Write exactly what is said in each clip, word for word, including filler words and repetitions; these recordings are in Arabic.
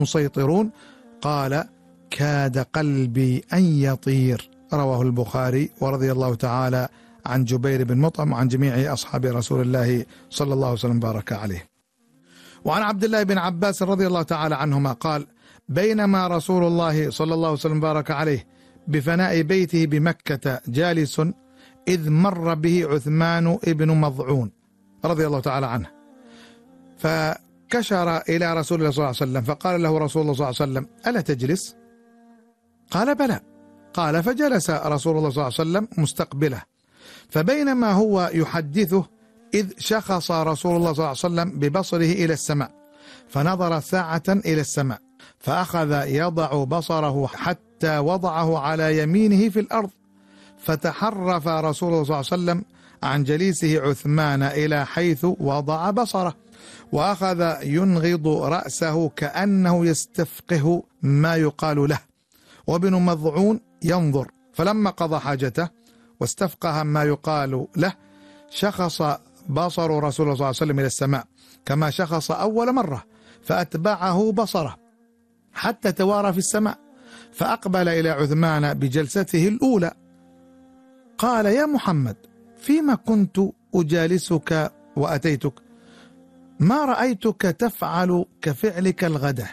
مسيطرون. قال: كاد قلبي أن يطير. رواه البخاري. ورضي الله تعالى عن جبير بن مطعم وعن جميع أصحاب رسول الله صلى الله عليه وسلم بارك عليه. وعن عبد الله بن عباس رضي الله تعالى عنهما قال: بينما رسول الله صلى الله عليه وسلم بارك عليه بفناء بيته بمكة جالس، إذ مر به عثمان ابن مضعون رضي الله تعالى عنه، فكشر إلى رسول الله صلى الله عليه وسلم، فقال له رسول الله صلى الله عليه وسلم: ألا تجلس؟ قال: بلى. قال: فجلس رسول الله صلى الله عليه وسلم مستقبله، فبينما هو يحدثه إذ شخص رسول الله صلى الله عليه وسلم ببصره إلى السماء، فنظر ساعة إلى السماء، فأخذ يضع بصره حتى وضعه على يمينه في الأرض، فتحرف رسول الله صلى الله عليه وسلم عن جليسه عثمان إلى حيث وضع بصره، وأخذ ينغض رأسه كأنه يستفقه ما يقال له، وابن مضعون ينظر. فلما قضى حاجته واستفقه ما يقال له، شخص بصر رسول الله صلى الله عليه وسلم إلى السماء كما شخص أول مرة، فأتبعه بصره حتى توارى في السماء، فأقبل إلى عثمان بجلسته الأولى. قال: يا محمد، فيما كنت أجالسك وأتيتك؟ ما رأيتك تفعل كفعلك الغدة.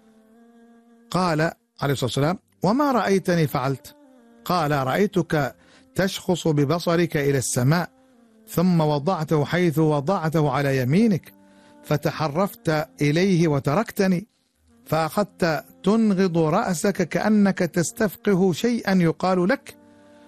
قال عليه الصلاة والسلام: وما رأيتني فعلت؟ قال: رأيتك تشخص ببصرك إلى السماء، ثم وضعته حيث وضعته على يمينك، فتحرفت إليه وتركتني، فأخذت تنغض رأسك كأنك تستفقه شيئا يقال لك.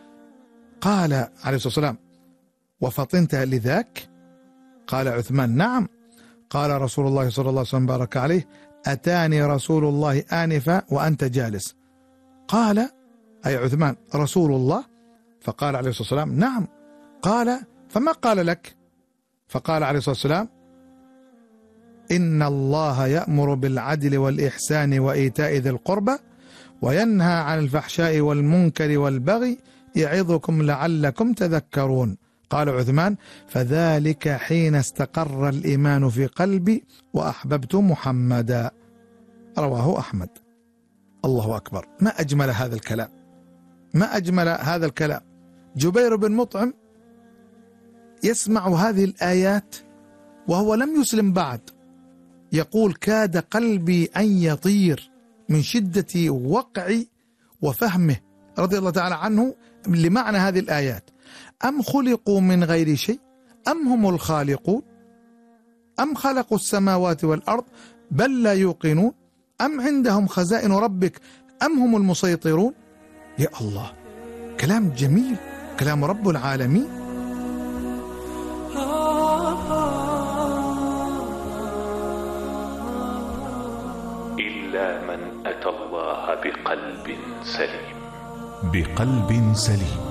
قال عليه الصلاة والسلام: وفطنت لذاك؟ قال عثمان: نعم. قال رسول الله صلى الله عليه وسلم بارك عليه: أتاني رسول الله آنفا وأنت جالس. قال أي عثمان: رسول الله؟ فقال عليه الصلاة والسلام: نعم. قال: فما قال لك؟ فقال عليه الصلاة والسلام: إن الله يأمر بالعدل والإحسان وإيتاء ذي القربى وينهى عن الفحشاء والمنكر والبغي يعظكم لعلكم تذكرون. قال عثمان: فذلك حين استقر الإيمان في قلبي وأحببت محمدا. رواه أحمد. الله أكبر، ما أجمل هذا الكلام، ما أجمل هذا الكلام. جبير بن مطعم يسمع هذه الآيات وهو لم يسلم بعد، يقول: كاد قلبي أن يطير من شدة وقعي وفهمه رضي الله تعالى عنه لمعنى هذه الآيات. أم خلقوا من غير شيء أم هم الخالقون أم خلقوا السماوات والأرض بل لا يوقنون أم عندهم خزائن ربك أم هم المسيطرون. يا الله، كلام جميل، كلام رب العالمين. إلا من أتى الله بقلب سليم. بقلب سليم.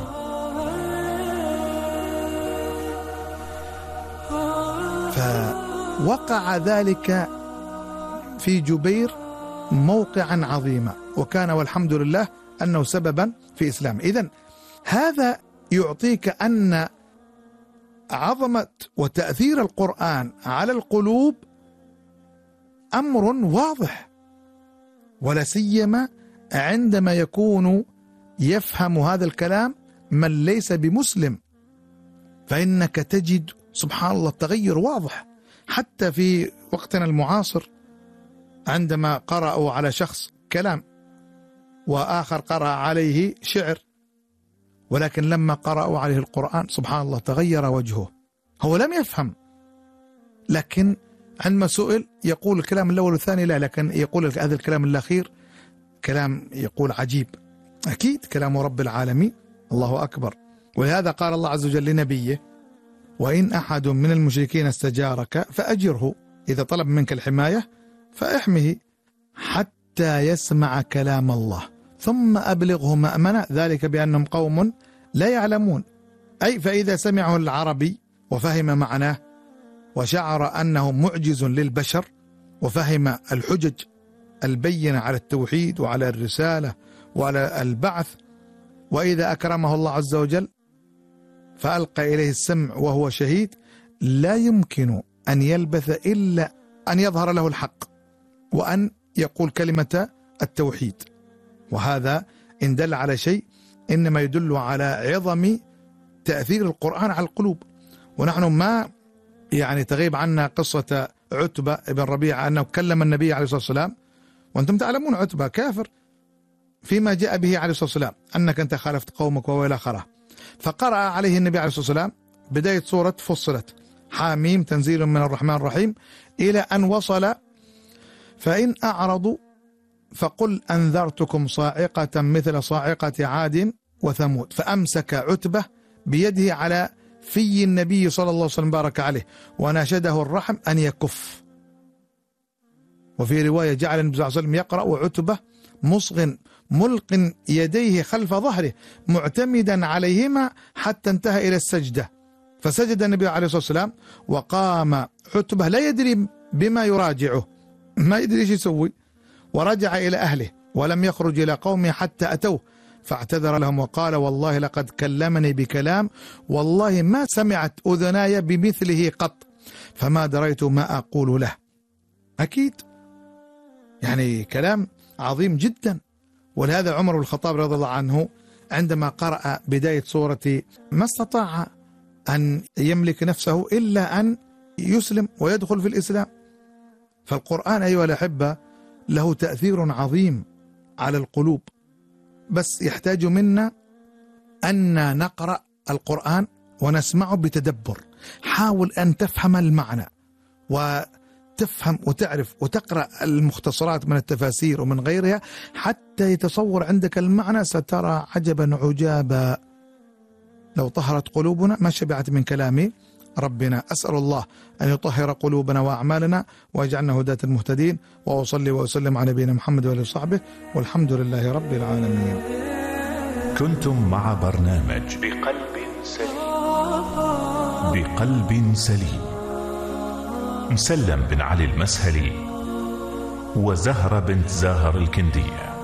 فوقع ذلك في جبير موقعا عظيما، وكان والحمد لله أنه سببا في إسلام. إذن هذا يعطيك أن عظمة وتأثير القرآن على القلوب أمر واضح، ولا سيما عندما يكون يفهم هذا الكلام من ليس بمسلم، فإنك تجد سبحان الله التغير واضح. حتى في وقتنا المعاصر عندما قرأوا على شخص كلام وآخر قرأ عليه شعر، ولكن لما قرأوا عليه القرآن سبحان الله تغير وجهه. هو لم يفهم، لكن عندما سئل يقول الكلام الأول والثاني لا، لكن يقول هذا الكلام الأخير كلام يقول عجيب، أكيد كلام رب العالمين. الله أكبر. ولهذا قال الله عز وجل لنبيه: وإن أحد من المشركين استجارك فأجره، إذا طلب منك الحماية فاحمه حتى يسمع كلام الله ثم أبلغه مأمنة، ذلك بأنهم قوم لا يعلمون. أي فإذا سمعه العربي وفهم معناه وشعر أنه معجز للبشر وفهم الحجج البينة على التوحيد وعلى الرسالة وعلى البعث، وإذا أكرمه الله عز وجل فألقى إليه السمع وهو شهيد، لا يمكن أن يلبث إلا أن يظهر له الحق وأن يقول كلمة التوحيد. وهذا إن دل على شيء إنما يدل على عظم تأثير القرآن على القلوب. ونحن ما يعني تغيب عنا قصة عتبة بن ربيعة أنه كلم النبي عليه الصلاة والسلام، وأنتم تعلمون عتبة كافر فيما جاء به عليه الصلاة والسلام أنك أنت خالفت قومك وإلى آخره. فقرأ عليه النبي عليه الصلاة والسلام بداية سورة فصلت حاميم تنزيل من الرحمن الرحيم إلى أن وصل فإن أعرضوا فقل أنذرتكم صاعقة مثل صاعقة عاد وثمود. فأمسك عتبة بيده على في النبي صلى الله عليه وسلم بارك عليه وناشده الرحم أن يكف. وفي رواية جعل النبي صلى الله عليه وسلم يقرأ وعتبة مصغ ملق يديه خلف ظهره معتمدا عليهما حتى انتهى إلى السجدة. فسجد النبي عليه الصلاة والسلام وقام عتبة لا يدري بما يراجعه، ما يدري ايش يسوي، ورجع إلى أهله ولم يخرج إلى قومه حتى أتوه فاعتذر لهم وقال والله لقد كلمني بكلام والله ما سمعت أذناي بمثله قط فما دريت ما أقول له. أكيد يعني كلام عظيم جدا. ولهذا عمر بن الخطاب رضي الله عنه عندما قرأ بداية سورة ما استطاع أن يملك نفسه إلا أن يسلم ويدخل في الإسلام. فالقرآن أيها الأحبة له تأثير عظيم على القلوب، بس يحتاج منا أن نقرأ القرآن ونسمعه بتدبر. حاول أن تفهم المعنى وتفهم وتعرف وتقرأ المختصرات من التفاسير ومن غيرها حتى يتصور عندك المعنى، سترى عجبا عجابا. لو طهرت قلوبنا ما شبعت من كلام ربنا. أسأل الله أن يطهر قلوبنا وأعمالنا ويجعلنا هداة المهتدين، وأصلي وأسلم على نبينا محمد وآله وصحبه والحمد لله رب العالمين. كنتم مع برنامج بقلب سليم بقلب سليم مسلم بن علي المسهلي وزهرة بنت زاهر الكندية.